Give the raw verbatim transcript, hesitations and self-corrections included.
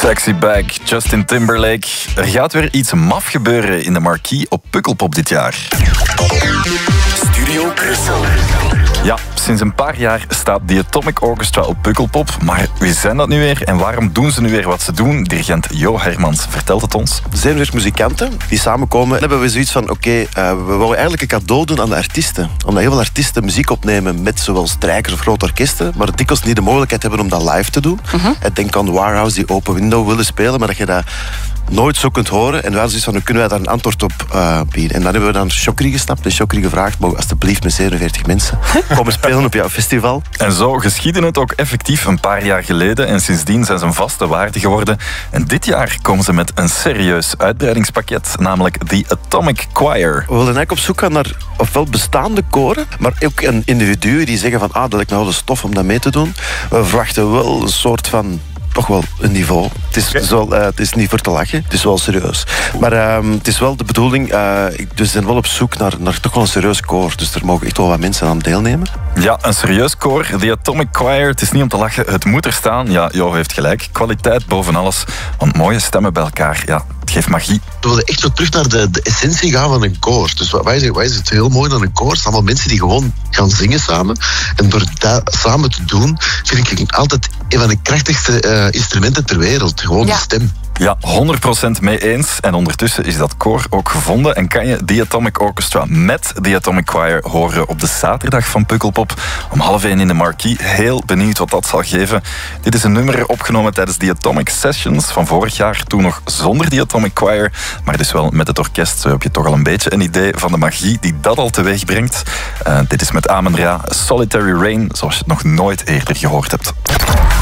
Sexy Back, Justin Timberlake. Er gaat weer iets maf gebeuren in de marquee op Pukkelpop dit jaar. Studio Brussel. Ja, sinds een paar jaar staat The Atomic Orchestra op Pukkelpop. Maar wie zijn dat nu weer en waarom doen ze nu weer wat ze doen? Dirigent Jo Hermans vertelt het ons. Er zijn weer muzikanten die samenkomen. Dan hebben we zoiets van, oké, okay, uh, we willen eigenlijk een cadeau doen aan de artiesten. Omdat heel veel artiesten muziek opnemen met zowel strijkers of grote orkesten, maar dikwijls niet de mogelijkheid hebben om dat live te doen. Uh-huh. Denk aan Warhouse die Open Window willen spelen, maar dat je dat nooit zo kunt horen. En we hadden zoiets van, hoe kunnen wij daar een antwoord op uh, bieden? En dan hebben we dan Chokri gesnapt en Chokri gevraagd, mogen alsjeblieft met zevenenveertig mensen komen spelen op jouw festival. En zo geschiedde het ook effectief een paar jaar geleden. En sindsdien zijn ze een vaste waarde geworden. En dit jaar komen ze met een serieus uitbreidingspakket, namelijk The Atomic Choir. We willen eigenlijk op zoek gaan naar ofwel bestaande koren, maar ook een individuen die zeggen van, ah, dat lijkt me wel de stof om dat mee te doen. We verwachten wel een soort van toch wel een niveau. Het is, okay. wel, uh, het is niet voor te lachen, het is wel serieus. Maar uh, het is wel de bedoeling, uh, we zijn wel op zoek naar, naar toch wel een serieus koor. Dus er mogen echt wel wat mensen aan deelnemen. Ja, een serieus koor. The Atomic Choir, het is niet om te lachen, het moet er staan. Ja, Jo heeft gelijk. Kwaliteit boven alles. Want mooie stemmen bij elkaar, ja, het geeft magie. We willen echt weer terug naar de, de essentie gaan van een koor. Dus wat wij zeggen, wij is het heel mooi aan een koor. Het zijn allemaal mensen die gewoon gaan zingen samen. En door dat samen te doen, vind ik altijd een van de krachtigste uh, instrumenten ter wereld. Gewoon ja. de stem. Ja, honderd procent mee eens. En ondertussen is dat koor ook gevonden. En kan je The Atomic Orchestra met The Atomic Choir horen op de zaterdag van Pukkelpop. Om half één in de marquee. Heel benieuwd wat dat zal geven. Dit is een nummer opgenomen tijdens The Atomic Sessions van vorig jaar. Toen nog zonder The Atomic Choir. Maar dus wel met het orkest. Zo heb je toch al een beetje een idee van de magie die dat al teweeg brengt. Uh, dit is met Amen Ra, Solitary Rain, zoals je het nog nooit eerder gehoord hebt.